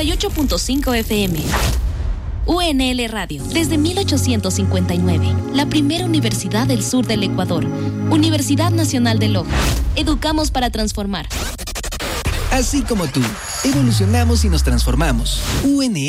98.5 FM. UNL Radio, desde 1859, la primera universidad del sur del Ecuador. Universidad Nacional de Loja. Educamos para transformar. Así como tú, evolucionamos y nos transformamos. UNL